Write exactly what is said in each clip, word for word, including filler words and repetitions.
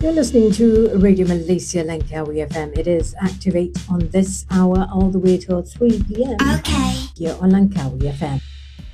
You're listening to Radio Malaysia Langkawi F M. It is Activate on this hour all the way till three p.m. Okay. here on Langkawi F M.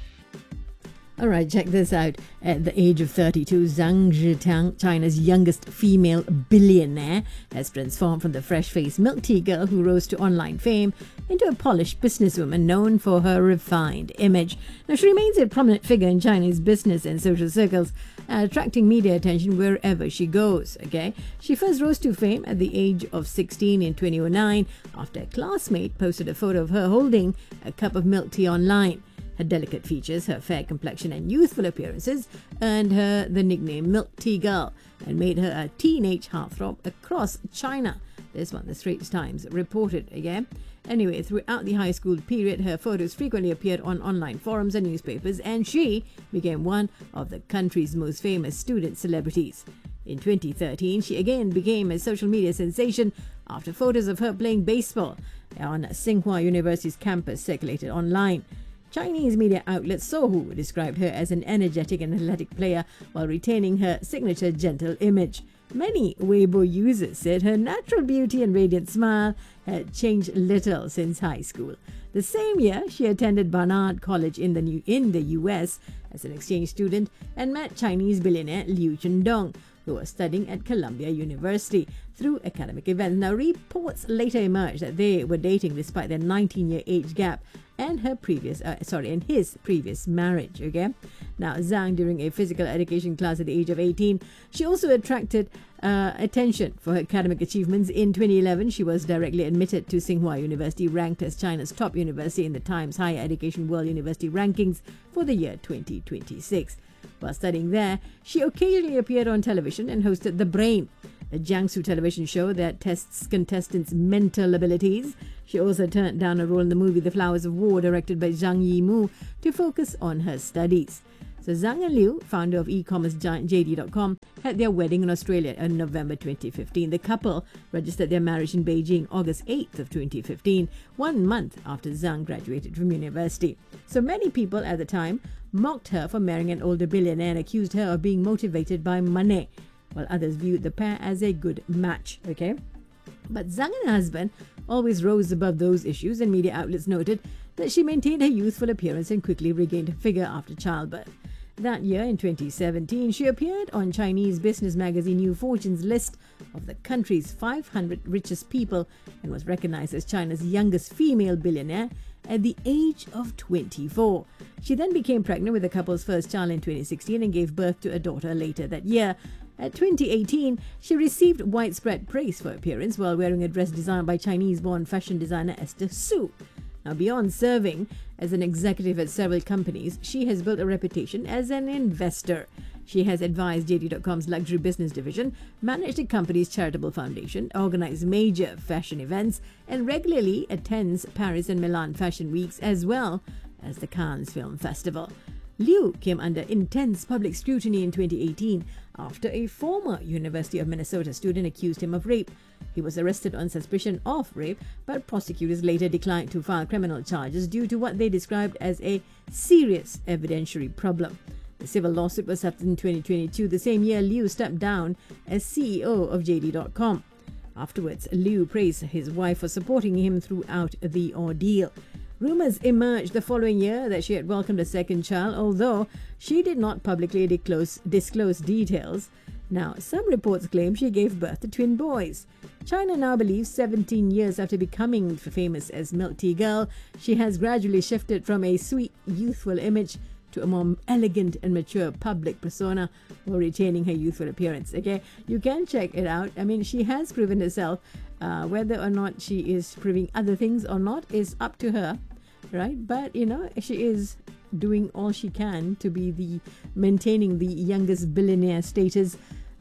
All right, check this out. At the age of thirty-two, Zhang Zhitang, China's youngest female billionaire, has transformed from the fresh-faced milk tea girl who rose to online fame into a polished businesswoman known for her refined image. Now, she remains a prominent figure in Chinese business and social circles, uh, attracting media attention wherever she goes. Okay, she first rose to fame at the age of sixteen in twenty oh nine after a classmate posted a photo of her holding a cup of milk tea online. Her delicate features, her fair complexion and youthful appearances earned her the nickname Milk Tea Girl and made her a teenage heartthrob across China. This one the Straits Times reported again. Anyway, throughout the high school period, her photos frequently appeared on online forums and newspapers, and she became one of the country's most famous student celebrities. In twenty thirteen, she again became a social media sensation after photos of her playing baseball on Tsinghua University's campus circulated online. Chinese media outlet Sohu described her as an energetic and athletic player while retaining her signature gentle image. Many Weibo users said her natural beauty and radiant smile had changed little since high school. The same year, she attended Barnard College in the, New- in the U S as an exchange student and met Chinese billionaire Liu Chundong, who was studying at Columbia University, through academic events. Now, reports later emerged that they were dating despite their nineteen-year age gap and her previous, uh, sorry, and his previous marriage. Okay, now Zhang, during a physical education class at the age of eighteen, she also attracted uh, attention for her academic achievements. In twenty eleven, she was directly admitted to Tsinghua University, ranked as China's top university in the Times Higher Education World University Rankings for the year twenty twenty-six. While studying there, she occasionally appeared on television and hosted The Brain, a Jiangsu television show that tests contestants' mental abilities. She also turned down a role in the movie The Flowers of War, directed by Zhang Yimou, to focus on her studies. So Zhang and Liu, founder of e-commerce giant J D dot com, had their wedding in Australia in November twenty fifteen. The couple registered their marriage in Beijing August eighth of twenty fifteen, one month after Zhang graduated from university. So many people at the time mocked her for marrying an older billionaire and accused her of being motivated by money, while others viewed the pair as a good match. Okay, but Zhang and her husband always rose above those issues, and media outlets noted that she maintained her youthful appearance and quickly regained her figure after childbirth. That year, in twenty seventeen, she appeared on Chinese business magazine New Fortune's list of the country's five hundred richest people and was recognized as China's youngest female billionaire at the age of twenty-four. She then became pregnant with the couple's first child in twenty sixteen and gave birth to a daughter later that year. At twenty eighteen, she received widespread praise for her appearance while wearing a dress designed by Chinese-born fashion designer Esther Su. Now, beyond serving as an executive at several companies, she has built a reputation as an investor. She has advised J D dot com's luxury business division, managed the company's charitable foundation, organized major fashion events, and regularly attends Paris and Milan fashion weeks as well as the Cannes Film Festival. Liu came under intense public scrutiny in twenty eighteen after a former University of Minnesota student accused him of rape. He was arrested on suspicion of rape, but prosecutors later declined to file criminal charges due to what they described as a serious evidentiary problem. The civil lawsuit was settled in twenty twenty-two. The same year, Liu stepped down as C E O of J D dot com. Afterwards, Liu praised his wife for supporting him throughout the ordeal. Rumors emerged the following year that she had welcomed a second child, although she did not publicly disclose, disclose details. Now, some reports claim she gave birth to twin boys. China now believes seventeen years after becoming famous as Milk Tea Girl, she has gradually shifted from a sweet, youthful image to a more elegant and mature public persona while retaining her youthful appearance. Okay, you can check it out. I mean, she has proven herself. Uh, whether or not she is proving other things or not is up to her, right? But, you know, she is doing all she can to be the maintaining the youngest billionaire status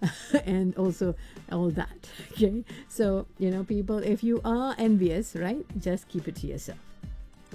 and also all that. Okay, so, you know, people, if you are envious, right, just keep it to yourself.